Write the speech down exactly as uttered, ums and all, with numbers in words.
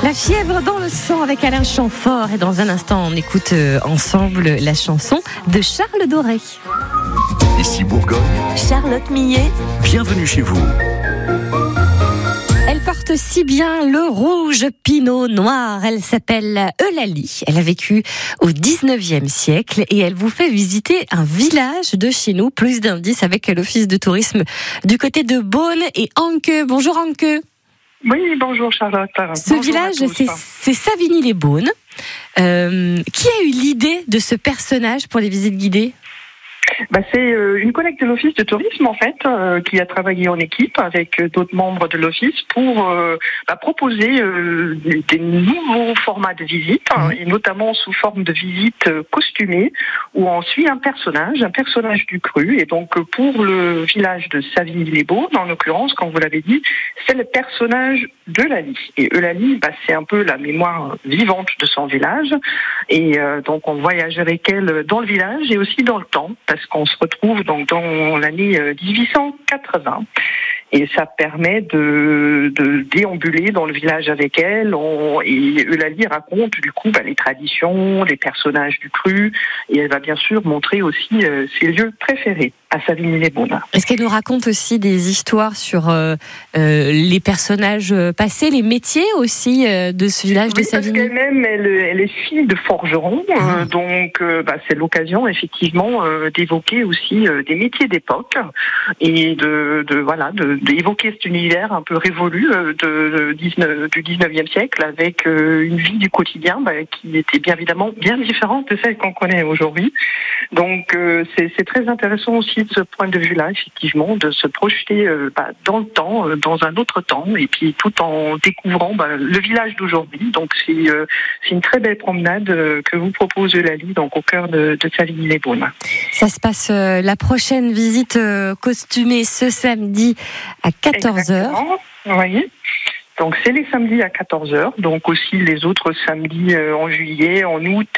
La fièvre dans le sang avec Alain Chamfort. Et dans un instant, on écoute ensemble la chanson de Charles Doré. Ici Bourgogne, Charlotte Millet. Bienvenue chez vous. Elle porte si bien le rouge pinot noir. Elle s'appelle Eulalie. Elle a vécu au dix-neuvième siècle et elle vous fait visiter un village de chez nous. Plus d'indices avec l'office de tourisme du côté de Beaune et Anke. Bonjour Anke. Oui, bonjour Charlotte. Ce bonjour village, c'est, c'est Savigny-les-Beaunes. Euh, qui a eu l'idée de ce personnage pour les visites guidées ? Bah, c'est euh, une collègue de l'office de tourisme en fait euh, qui a travaillé en équipe avec euh, d'autres membres de l'office pour euh, bah, proposer euh, des, des nouveaux formats de visite hein, et notamment sous forme de visite euh, costumée où on suit un personnage, un personnage du cru et donc euh, pour le village de Savigny-les-Beaunes en l'occurrence, comme vous l'avez dit, c'est le personnage d'Eulalie. Et Eulalie, bah, c'est un peu la mémoire vivante de son village et euh, donc on voyage avec elle dans le village et aussi dans le temps parce qu'on se retrouve donc dans l'année dix-huit cent quatre-vingts et ça permet de, de déambuler dans le village avec elle. On, et Eulalie raconte du coup bah, les traditions, les personnages du cru et elle va bien sûr montrer aussi euh, ses lieux préférés à Savigny-les-Beaunes. Est-ce qu'elle nous raconte aussi des histoires sur euh, euh, les personnages passés, les métiers aussi euh, de ce village oui, de Savigny ? Parce qu'elle-même, elle, elle est fille de forgeron, ah. euh, donc euh, bah, c'est l'occasion effectivement euh, d'évoquer aussi euh, des métiers d'époque et de, de voilà de, d'évoquer cet univers un peu révolu euh, de, de dix-neuf, du dix-neuvième siècle avec euh, une vie du quotidien bah, qui était bien évidemment bien différente de celle qu'on connaît aujourd'hui. Donc euh, c'est, c'est très intéressant aussi de ce point de vue-là, effectivement, de se projeter euh, bah, dans le temps, euh, dans un autre temps, et puis tout en découvrant bah, le village d'aujourd'hui. Donc c'est, euh, c'est une très belle promenade euh, que vous propose Eulalie, donc au cœur de, de Savigny-les-Beaunes. Ça se passe euh, la prochaine visite euh, costumée ce samedi à quatorze heures. Exactement, vous voyez. Donc c'est les samedis à quatorze heures, donc aussi les autres samedis euh, en juillet, en août.